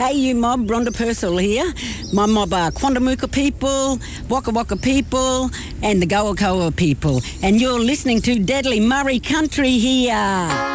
Hey, you mob, Rhonda Purcell here. My mob are Quandamooka people, Waka Waka people, and the Goakoa people. And you're listening to Deadly Murray Country here.